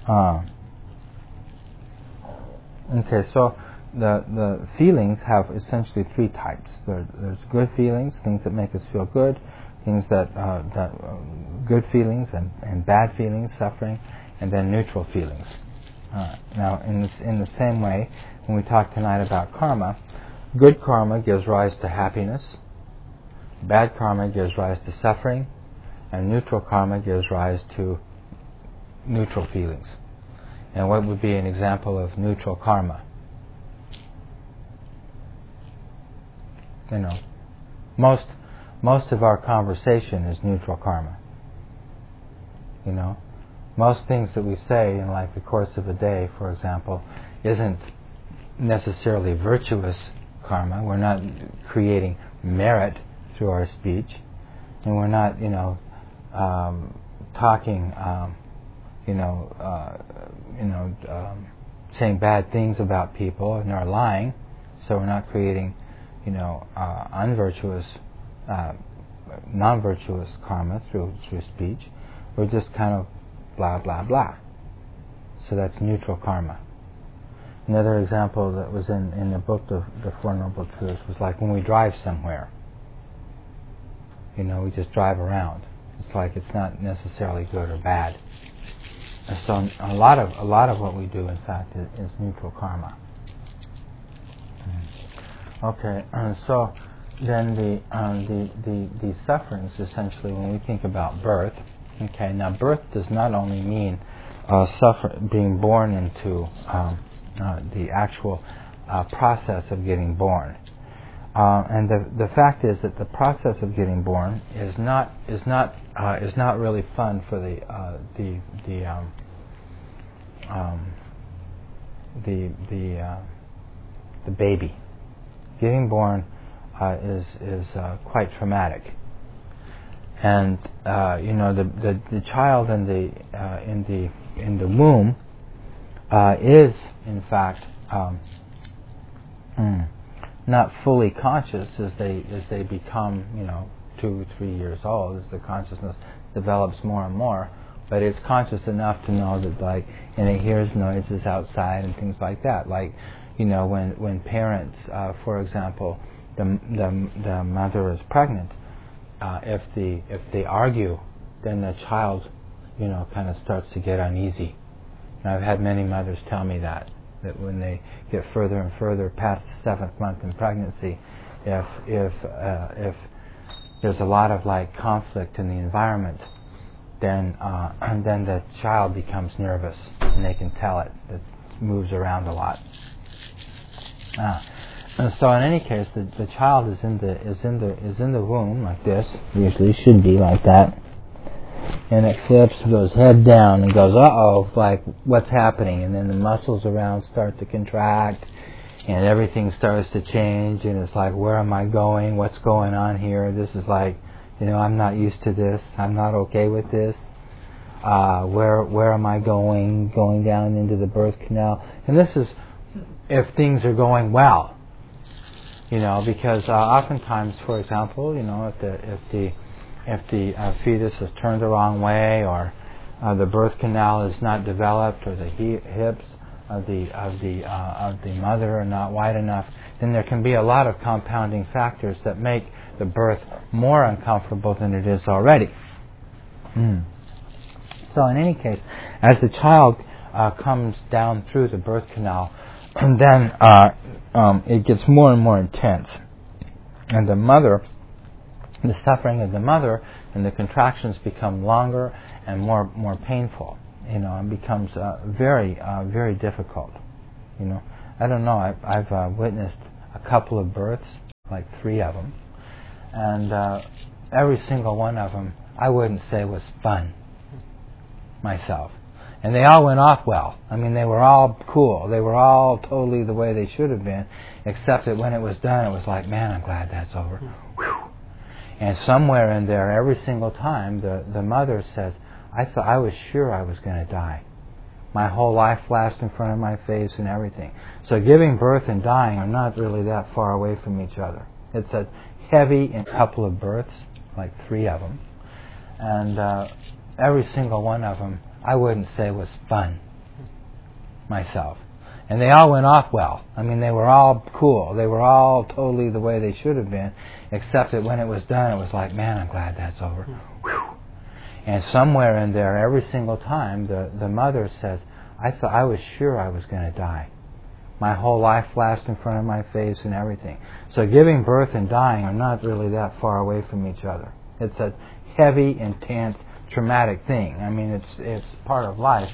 Okay, so the feelings have essentially three types. There's good feelings, things that make us feel good, things that good feelings and bad feelings, suffering, and then neutral feelings. Now, in the same way, when we talk tonight about karma, good karma gives rise to happiness, bad karma gives rise to suffering, and neutral karma gives rise to neutral feelings. And what would be an example of neutral karma? You know, most of our conversation is neutral karma. You know, most things that we say in like the course of a day, for example, isn't necessarily virtuous karma. We're not creating merit through our speech, and we're not, talking, saying bad things about people, and are lying. So we're not creating, unvirtuous, non-virtuous karma through speech. We're just kind of blah blah blah. So that's neutral karma. Another example that was in the book, The Four Noble Truths, was like when we drive somewhere. We just drive around. It's like it's not necessarily good or bad. And so a lot of what we do, in fact, is neutral karma. Okay, so then the sufferings, essentially, when we think about birth. Okay, now birth does not only mean being born into the actual process of getting born. And the fact is that the process of getting born is not really fun for the baby. Getting born is quite traumatic, and the child in the womb is in fact not fully conscious as they become 2 3 years old, as the consciousness develops more and more, but it's conscious enough to know that and it hears noises outside and things like that, when parents, for example, the mother is pregnant, if they argue, then the child kind of starts to get uneasy. And I've had many mothers tell me that when they get further and further past the 7th month in pregnancy, if there's a lot of conflict in the environment, then the child becomes nervous, and they can tell it moves around a lot. And so in any case, the child is in the womb like this. Usually should be like that. And it flips, goes head down, and goes, uh-oh, what's happening? And then the muscles around start to contract, and everything starts to change, and it's like, where am I going? What's going on here? This is I'm not used to this. I'm not okay with this. Where am I going? Going down into the birth canal. And this is if things are going well. Because oftentimes, for example, if the fetus is turned the wrong way, or the birth canal is not developed, or the hips of the mother are not wide enough, then there can be a lot of compounding factors that make the birth more uncomfortable than it is already. So in any case, as the child comes down through the birth canal, then it gets more and more intense, and the suffering of the mother and the contractions become longer and more painful, and becomes very very difficult. I don't know. I've witnessed a couple of births, 3 of them, and every single one of them I wouldn't say was fun myself. And they all went off well. I mean, they were all cool. They were all totally the way they should have been, except that when it was done, it was like, man, I'm glad that's over. Whew. And somewhere in there, every single time, the mother says, I was sure I was going to die. My whole life flashed in front of my face and everything. So giving birth and dying are not really that far away from each other. It's a heavy couple of births, 3 of them. And every single one of them, I wouldn't say was fun. myself. And they all went off well. I mean, they were all cool. They were all totally the way they should have been, except that when it was done, it was like, man, I'm glad that's over. Whew. And somewhere in there, every single time, the mother says, I was sure I was going to die. My whole life flashed in front of my face and everything. So giving birth and dying are not really that far away from each other. It's a heavy, intense, traumatic thing. I mean, it's part of life.